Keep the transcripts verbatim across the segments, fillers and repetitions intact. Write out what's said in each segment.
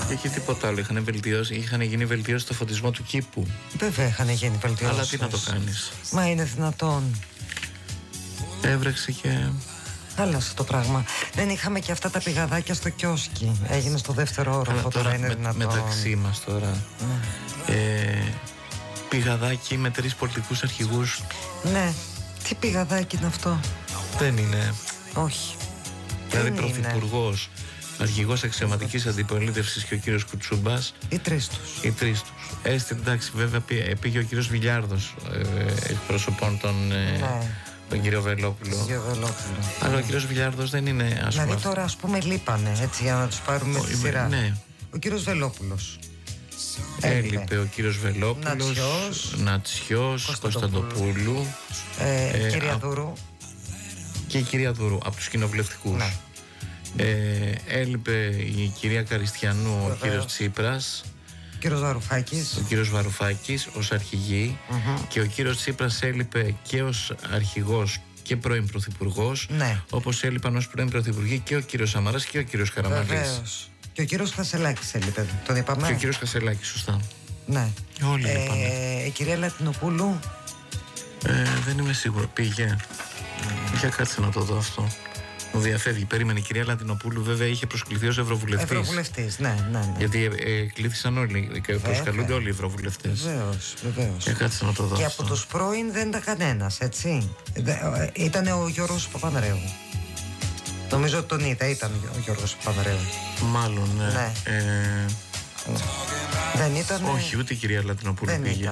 Έχει τίποτα άλλο. Είχαν, βελτιώσει, είχαν γίνει βελτιώσει στο φωτισμό του κήπου. Βέβαια είχαν γίνει βελτιώσει. Αλλά τι να το κάνεις. Μα είναι δυνατόν. Έβρεξε και... Χάλασε το πράγμα. Δεν είχαμε και αυτά τα πηγαδάκια στο κιόσκι. Έγινε στο δεύτερο όροφο. Τώρα είναι με, δυνατόν. Μεταξύ μας τώρα. Ναι. Ε, πηγαδάκι με τρεις πολιτικούς αρχηγούς. Ναι. Τι πηγαδάκι είναι αυτό? Δεν είναι. Όχι. Δηλαδή πρωθυπουργός, αρχηγός αξιωματικής αντιπολίτευσης και ο κύριος Κουτσούμπας. Οι τρεις τους. Οι τρεις τους. Έστει, εντάξει, βέβαια πήγε ο κύριος Βιλιάρδος ε, εκπροσωπών των... Ναι. Τον κύριο Βελόπουλο. Βελόπουλο. Αλλά ο κύριος Βιλιάρδος δεν είναι, ας πούμε. Δηλαδή τώρα, ας πούμε, λείπανε έτσι για να τους πάρουμε τη σειρά. Ναι. Ο κύριος Βελόπουλος. Έλειπε ο κύριος Βελόπουλος, Νατσιός, Νατσιός Κωνσταντοπούλου, ε, ε, κυρία α, Δούρου. Και η κυρία Δούρου από τους κοινοβουλευτικούς. Ναι. Ε, έλειπε η κυρία Καριστιανού, Βεβαίως. Ο κύριος Τσίπρας. Ο κύριος Βαρουφάκης. Ο κύριος Βαρουφάκης ως αρχηγή. Mm-hmm. Και ο κύριος Τσίπρας έλειπε και ως αρχηγός και πρώην πρωθυπουργός. Ναι. Όπως έλειπαν ως πρώην πρωθυπουργοί και ο κύριος Σαμαράς και ο κύριος Καραμανλής. Βεβαίως. Και ο κύριος Χασελάκης έλειπε. Τον είπαμε. Και ο κύριος Χασελάκης, σωστά. Ναι. Όλοι ε, είπαμε. Η κυρία Λατινοπούλου. Ε, δεν είμαι σίγουρο. Πήγε. Mm. Για κάτσε να το δω αυτό. Μου διαφεύγει. Περίμενε. Η κυρία Λατινοπούλου βέβαια είχε προσκληθεί ως ευρωβουλευτής. Ευρωβουλευτής, ναι, ναι, ναι. Γιατί ε, ε, κλήθησαν όλοι και προσκαλούνται όλοι οι ευρωβουλευτές. Βεβαίως, βεβαίως. Για κάτσε να το δω. Και αυτό. από τους πρώην δεν ήταν κανένας, έτσι. Ήταν ο Γιώργος Παπανδρέου. Νομίζω ότι τον είδα, ήταν ο Γιώργος Παπανδρέου. Μάλλον, ναι. ναι. Ε... Δεν ήταν. Όχι, ούτε η κυρία Λατινοπούλου δεν πήγε. Ήταν.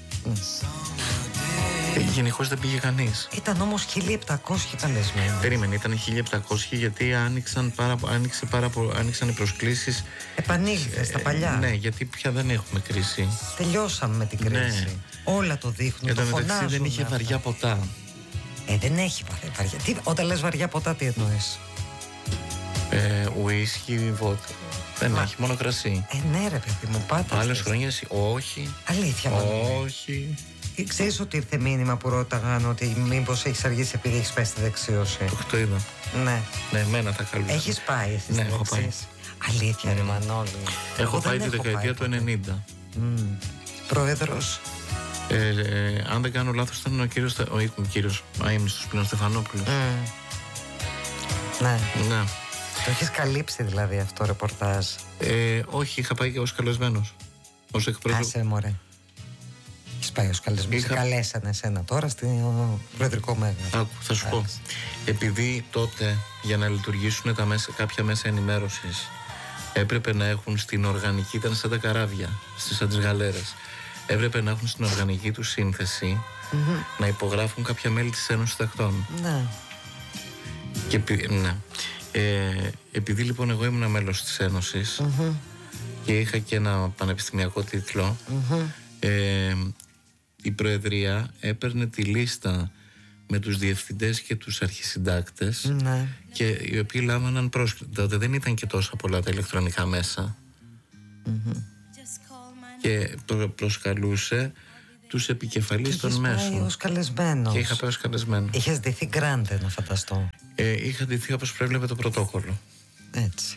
Γενικώς δεν πήγε κανείς. Ήταν όμως χίλια επτακόσιοι καλεσμένοι. Περίμενε, ήταν χίλια επτακόσιοι γιατί άνοιξαν, πάρα, άνοιξε πάρα, άνοιξαν οι προσκλήσεις. Επανήλθε στα παλιά. Ναι, γιατί πια δεν έχουμε κρίση. Τελειώσαμε με την κρίση. Ναι. Όλα το δείχνουν. Εν τω μεταξύ δεν είχε αυτά. βαριά ποτά. Ε, δεν έχει βαριά. Τι, όταν λες βαριά ποτά, τι εννοείς? Ε, ουίσκι, βότκα. Δεν Μα... έχει, μόνο κρασί. Ε, ναι, ρε παιδί μου, πάτε. Άλλες χρονιές, όχι. Αλήθεια, όχι. Ξέρεις ότι ήρθε μήνυμα που ρώταγαν ότι μήπως έχεις αργήσει επειδή έχεις πάει στη δεξίωση? Το, το είδα. Ναι. Ναι, εμένα τα καλούσα. Έχεις πάει εσύ ναι, στη έχω πάει. Αλήθεια, mm. ρε Μανώλη. Έχω πάει τη δεκαετία του ενενήντα. Mm. Πρόεδρος. Ε, ε, αν δεν κάνω λάθος ήταν ο κύριος, ο, ο κύριος αείμνηστος πλέον Στεφανόπουλος. Mm. Ναι. Ναι. Το έχεις καλύψει δηλαδή αυτό ρεπορτάζ? Ε, όχι, είχα πάει και ως καλεσμένος. Ως εκπρόσωπος. Άσε μωρέ. Έχεις πάει ως καλεσμένος. Είχα... Καλέσανε εσένα τώρα στο Προεδρικό Μέγαρο. Άκου, θα σου Άξε. πω. Επειδή τότε για να λειτουργήσουν τα μέσα, κάποια μέσα ενημέρωσης έπρεπε να έχουν στην οργανική, ήταν σαν τα καράβια στις αντισγαλέρες. Έπρεπε να έχουν στην οργανική του σύνθεση mm-hmm. να υπογράφουν κάποια μέλη της Ένωσης Τακτών. Ναι. Και, ναι. Ε, επειδή λοιπόν εγώ ήμουν μέλος της Ένωσης mm-hmm. και είχα και ένα πανεπιστημιακό τίτλο, mm-hmm. ε, η Προεδρία έπαιρνε τη λίστα με τους διευθυντές και τους αρχισυντάκτες ναι. και οι οποίοι λάμβαναν πρόσκληση. Τότε δεν ήταν και τόσα πολλά τα ηλεκτρονικά μέσα mm-hmm. και προσκαλούσε τους επικεφαλείς των μέσων. Πάει ως καλεσμένος. Και είχα πάει ως καλεσμένο. Είχες ντυθεί γκράντε, να φανταστώ. Ε, είχα ντυθεί όπως προέβλεπε το πρωτόκολλο. Έτσι.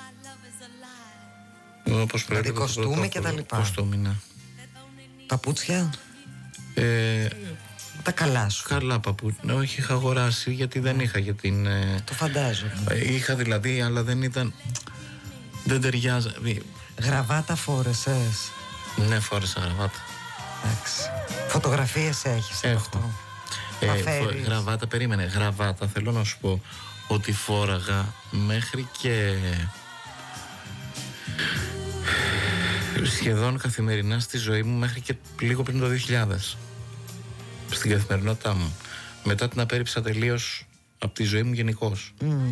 Όπως προέβλεπε το πρωτόκολλο. Κοστούμι και τα λοιπά. Κοστούμι, ναι. Παπούτσια. Ε, τα καλά σου. Καλά παπούτσια. Όχι, είχα αγοράσει γιατί δεν είχα για την... Ε, το φαντάζομαι. Είχα δηλαδή, αλλά δεν ήταν... Δεν ταιριάζα. Γραβάτα φόρεσες? Ναι, φόρεσα γραβάτα. Εντάξει. Φωτογραφίες έχεις? Έχω. Ε, φο, γραβάτα, περίμενε. Γραβάτα, θέλω να σου πω ότι φόραγα μέχρι και σχεδόν καθημερινά στη ζωή μου μέχρι και λίγο πριν το δύο χιλιάδες. Στην καθημερινότητά μου. Μετά την απέρριψα τελείως από τη ζωή μου γενικώς. Mm.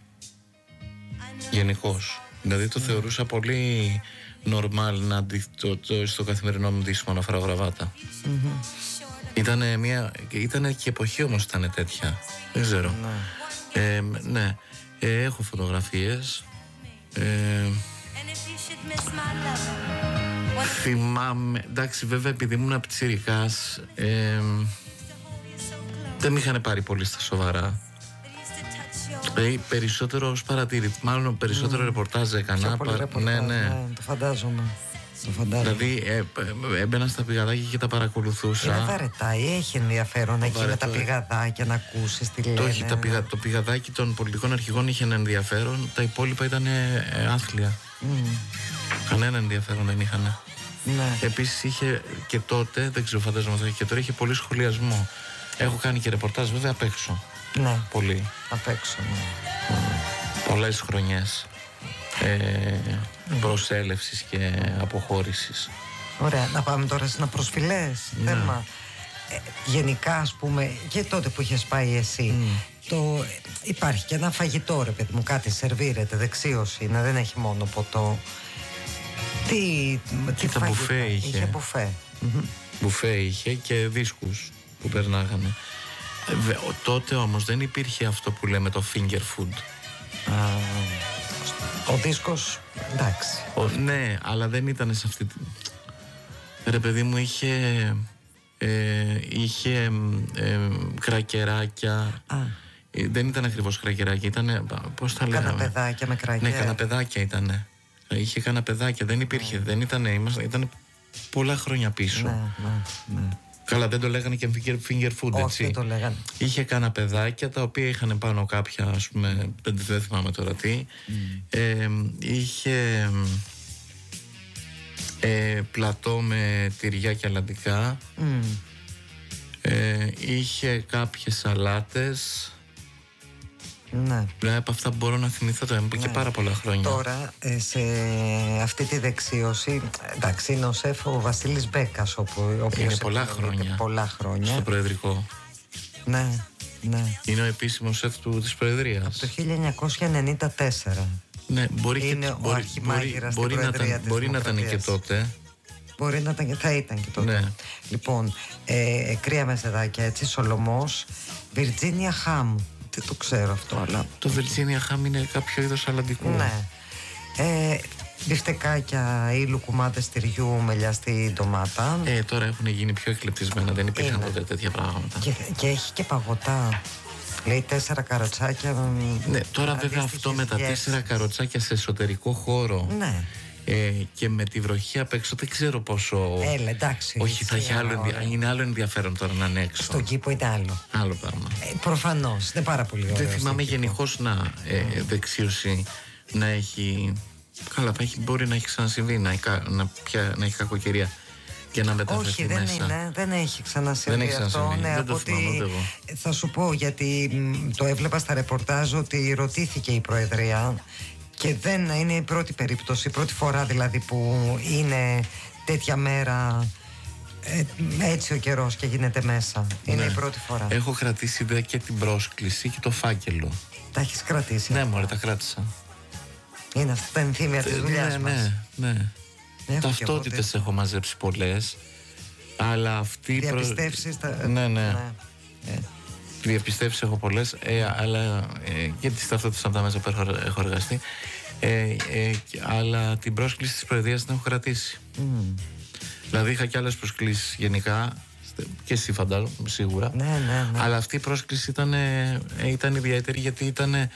Γενικώς. Δηλαδή το mm. θεωρούσα πολύ normal να ντυ, το, το, στο καθημερινό μου ντύσιμο να φοράω γραβάτα. Mm-hmm. Ήτανε μια, ήτανε και εποχή όμως ήταν τέτοια. Δεν ξέρω. Mm. Ε, ναι. Ε, έχω φωτογραφίες. Ε, θυμάμαι, εντάξει, βέβαια επειδή ήμουν πιτσιρικάς, ε, δεν με είχαν πάρει πολύ στα σοβαρά. Πε- περισσότερο ως παρατήρητη, μάλλον περισσότερο mm. ρεπορτάζ έκανα. Πιο πολύ πα... ρεπορτάζ, ναι, ναι. ναι, το φαντάζομαι. Το φαντάζομαι. Δηλαδή ε, ε, έμπαινα στα πηγαδάκια και τα παρακολουθούσα. Είναι βαρετά ή έχει ενδιαφέρον εκεί με τα πηγαδάκια να ακούσεις τι λένε? Το, έχει, τα πηγα, το πηγαδάκι των πολιτικών αρχηγών είχε ένα ενδιαφέρον, τα υπόλοιπα ήταν ε, ε, άθλια. Mm. Κανένα ενδιαφέρον δεν είχαν. Ναι. Επίσης είχε και τότε, δεν ξέρω φαντάζομαι αυτό, και τώρα είχε πολύ σχολιασμό. Έχω κάνει και ρεπορτάζ βέβαια απ' έξω. Ναι. Πολύ. Απ' έξω, ναι. Mm. Πολλές χρονιές ε, mm. προσέλευσης και αποχώρησης. Ωραία, να πάμε τώρα σε ένα προσφυλές ναι. θέμα. Ε, γενικά ας πούμε και τότε που είχες πάει εσύ mm. το, υπάρχει και ένα φαγητό ρε παιδί μου, κάτι σερβίρεται, δεξίωση είναι, δεν έχει μόνο ποτό. Τι, τι τα μπουφέ είχε. Είχε μπουφέ. Mm-hmm. Μπουφέ είχε και δίσκους που περνάγανε. Ε, τότε όμως δεν υπήρχε αυτό που λέμε το finger food. Α, ο δίσκος, εντάξει. Ο, ναι, αλλά δεν ήταν σε αυτή τη... Ρε παιδί μου, είχε... Ε, είχε ε, κρακεράκια. Α. Ε, δεν ήταν ακριβώς κρακεράκια, ήταν... Πώς τα λέγαμε? Καναπεδάκια με κρακεράκια. Ναι, καναπεδάκια ήτανε. Είχε καναπεδάκια, δεν υπήρχε. Ναι. Δεν ήτανε, ήμασταν, ήταν πολλά χρόνια πίσω. Ναι, ναι, ναι. Καλά, δεν το λέγανε και finger food, έτσι. Όχι, δεν το λέγανε. Είχε καναπεδάκια τα οποία είχαν πάνω κάποια, ας πούμε, δεν θυμάμαι τώρα τι. Mm. Ε, είχε ε, πλατό με τυριά και αλαντικά. Mm. Ε, είχε κάποιες σαλάτες. Ναι. Δηλαδή από αυτά που μπορώ να θυμηθώ τώρα, ναι. Και πάρα πολλά χρόνια. Τώρα ε, σε αυτή τη δεξίωση, εντάξει, είναι ο σεφ ο Βασίλης Μπέκας, όπου είναι πολλά χρόνια. πολλά χρόνια στο Προεδρικό. Ναι, ναι. Είναι ο επίσημος σεφ του, της Προεδρίας. Από το χίλια εννιακόσια ενενήντα τέσσερα. Ναι, μπορεί είναι και, ο μπορεί, αρχιμάγειρας μπορεί, στην μπορεί, Προεδρία να, μπορεί να ήταν και τότε. Μπορεί να ήταν και θα ήταν και τότε. Ναι. Λοιπόν, ε, κρύα μεσεδάκια, έτσι, Σολομός, Βιρτζίνια Χαμ. Δεν το ξέρω αυτό, αλλά... Το Βιρτζίνια Χαμ είναι κάποιο είδος αλαντικού. Ναι. Ε, μπιφτεκάκια ή λουκουμάτες τυριού με λιαστή ντομάτα. Ε, τώρα έχουν γίνει πιο εκλεπτισμένα, δεν υπήρχαν τότε τέτοια πράγματα. Και, και έχει και παγωτά. Λέει τέσσερα καροτσάκια. Ναι, τώρα βέβαια αυτό με τα τέσσερα καροτσάκια σε εσωτερικό χώρο. Ναι. Ε, και με τη βροχή απ' έξω δεν ξέρω πόσο. Έλα, εντάξει. Όχι, θα έχει άλλο, ενδια... είναι άλλο ενδιαφέρον τώρα να είναι έξω. Στον κήπο είναι άλλο. Άλλο πράγμα. Ε, προφανώς, είναι πάρα πολύ ωραίο. Δεν θυμάμαι γενικώς να ε, δεξίωση να έχει. Καλά, θα έχει, μπορεί να έχει ξανασυμβεί, να, να, πια, να έχει κακοκαιρία και να μεταφερθεί. Όχι, δεν μέσα. είναι, δεν έχει ξανασυμβεί δεν έχει αυτό. Ναι, δεν το ότι... θυμάμαι ούτε εγώ. Θα σου πω, γιατί το έβλεπα στα ρεπορτάζ ότι ρωτήθηκε η Προεδρία. Και δεν είναι η πρώτη περίπτωση, η πρώτη φορά δηλαδή που είναι τέτοια μέρα ε, έτσι ο καιρός και γίνεται μέσα. Είναι ναι. η πρώτη φορά. Έχω κρατήσει δε και την πρόσκληση και το φάκελο. Τα έχεις κρατήσει? Ναι, μωρέ, τα κράτησα. Είναι αυτά τα ενθύμια της δουλειάς ναι, μας. Ναι, ναι. Ταυτότητες έχω μαζέψει πολλές. Αλλά αυτή... Διαπιστεύσεις προ... τα... Ναι, ναι. ναι. Ε. Διαπιστεύσεις έχω πολλές, ε, αλλά ε, και τις ταυτότητες από τα μέσα που έχω, έχω εργαστεί. Ε, ε, αλλά την πρόσκληση της Προεδρίας την έχω κρατήσει. Mm. Δηλαδή είχα και άλλες προσκλήσεις γενικά, και εσύ φαντάζομαι σίγουρα. Ναι, ναι, ναι. Αλλά αυτή η πρόσκληση ήταν, ε, ήταν ιδιαίτερη γιατί ήταν ε,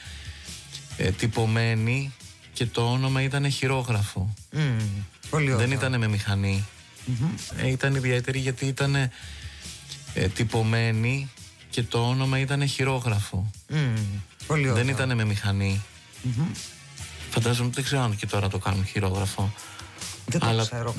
τυπωμένη και το όνομα ήταν χειρόγραφο. Mm. Πολύ ωραία. Δεν ήταν με μηχανή. Mm-hmm. Ε, ήταν ιδιαίτερη γιατί ήταν ε, τυπωμένη και το όνομα ήταν χειρόγραφο. Mm. Πολύ ωραία. Δεν ήταν με μηχανή. Mm-hmm. Φαντάζομαι, δεν ξέρω αν και τώρα το κάνουν χειρόγραφο. Δεν το αλλά ξέρω.